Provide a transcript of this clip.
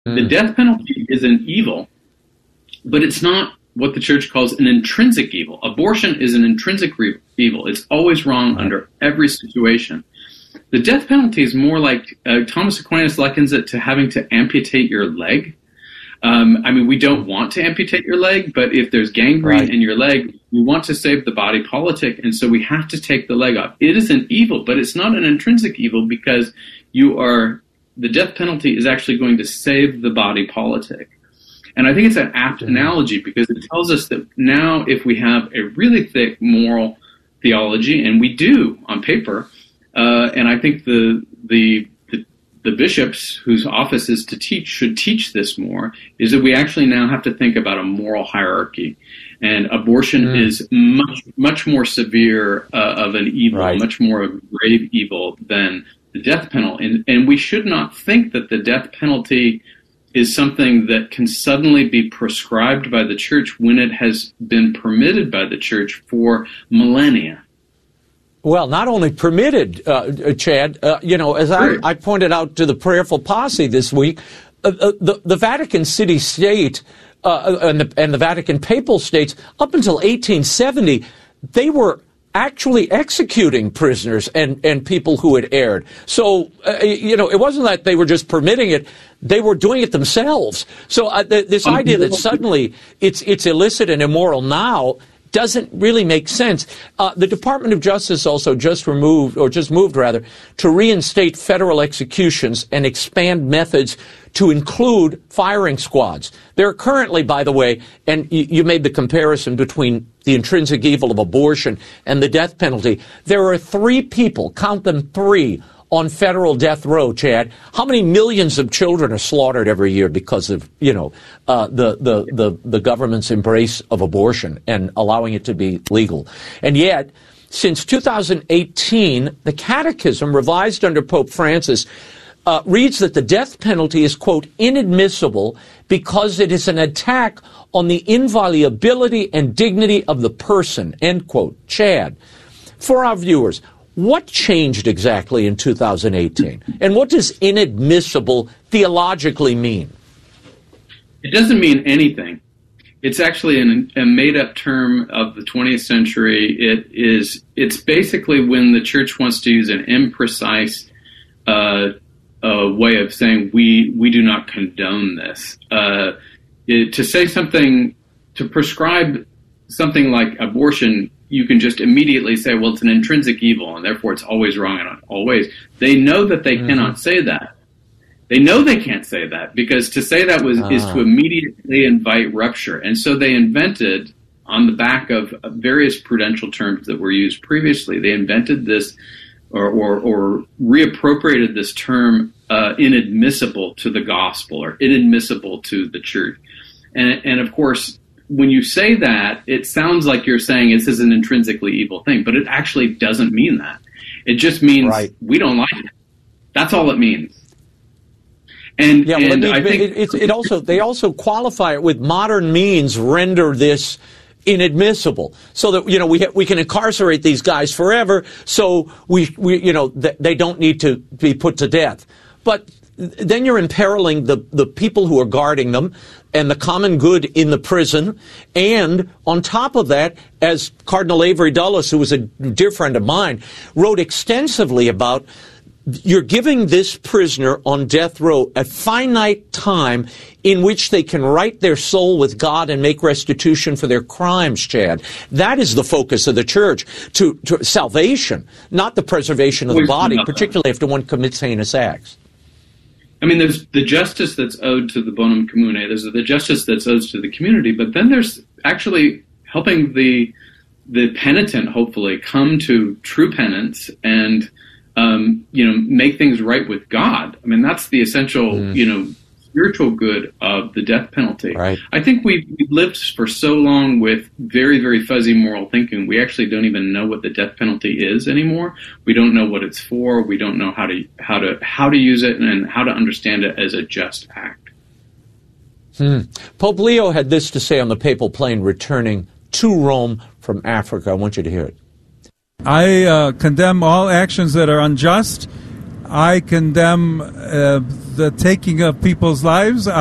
The death penalty is an evil, but it's not what the church calls an intrinsic evil. Abortion is an intrinsic evil. It's always wrong under every situation. The death penalty is more like, Thomas Aquinas likens it to having to amputate your leg. We don't want to amputate your leg, but if there's gangrene in your leg, we want to save the body politic, and so we have to take the leg off. It is an evil, but it's not an intrinsic evil because the death penalty is actually going to save the body politic. And I think it's an apt analogy because it tells us that now if we have a really thick moral theology, and we do on paper, and I think the bishops whose office is to teach should teach this more, is that we actually now have to think about a moral hierarchy. And abortion is much more severe of an evil, much more of a grave evil than the death penalty. And we should not think that the death penalty is something that can suddenly be prescribed by the church when it has been permitted by the church for millennia. Well, not only permitted, Chad, as I pointed out to the Prayerful Posse this week, the Vatican City-State and the Vatican Papal States, up until 1870, they were actually executing prisoners and people who had erred. So, it wasn't that they were just permitting it. They were doing it themselves. So this idea that suddenly it's illicit and immoral now doesn't really make sense. The Department of Justice also just moved to reinstate federal executions and expand methods to include firing squads. There are currently, by the way, and you made the comparison between the intrinsic evil of abortion and the death penalty. There are 3 people, count them 3, on federal death row, Chad. How many millions of children are slaughtered every year because of, the government's embrace of abortion and allowing it to be legal? And yet, since 2018, the Catechism, revised under Pope Francis, reads that the death penalty is, quote, inadmissible because it is an attack on the inviolability and dignity of the person, end quote. Chad, for our viewers, what changed exactly in 2018? And what does inadmissible theologically mean? It doesn't mean anything. It's actually a made-up term of the 20th century. It's basically when the church wants to use an imprecise way of saying we do not condone this. To say something, to prescribe something like abortion, you can just immediately say, well, it's an intrinsic evil, and therefore it's always wrong in all ways. They know that they cannot say that. They know they can't say that, because to say that is to immediately invite rupture. And so they invented, on the back of various prudential terms that were used previously, they invented this or reappropriated this term inadmissible to the gospel or inadmissible to the church. And of course, when you say that, it sounds like you're saying this is an intrinsically evil thing, but it actually doesn't mean that. It just means we don't like it. That's all it means. And, yeah, and I think they also qualify it with modern means render this inadmissible, so that we can incarcerate these guys forever. So they don't need to be put to death. But then you're imperiling the people who are guarding them and the common good in the prison. And on top of that, as Cardinal Avery Dulles, who was a dear friend of mine, wrote extensively about, you're giving this prisoner on death row a finite time in which they can right their soul with God and make restitution for their crimes, Chad. That is the focus of the church, to salvation, not the preservation of the body, particularly after one commits heinous acts. I mean, there's the justice that's owed to the bonum commune, there's the justice that's owed to the community, but then there's actually helping the penitent, hopefully, come to true penance and make things right with God. I mean, that's the essential, spiritual good of the death penalty. Right. I think we've lived for so long with very, very fuzzy moral thinking. We actually don't even know what the death penalty is anymore. We don't know what it's for. We don't know how to use it and how to understand it as a just act. Pope Leo had this to say on the papal plane returning to Rome from Africa. I want you to hear it. I condemn all actions that are unjust. I condemn the taking of people's lives.